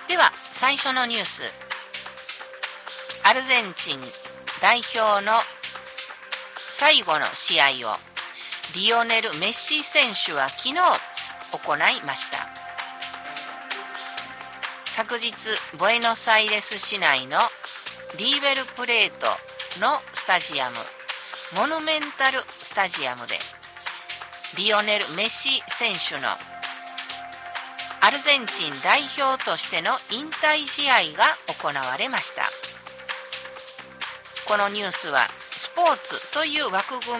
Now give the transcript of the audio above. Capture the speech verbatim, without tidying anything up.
では最初のニュース、アルゼンチン代表の最後の試合をリオネル・メッシ選手は昨日行いました。昨日ブエノスアイレス市内のリーベルプレートのスタジアム、モヌメンタルスタジアムでリオネル・メッシ選手のアルゼンチン代表としての引退試合が行われました。このニュースはスポーツという枠組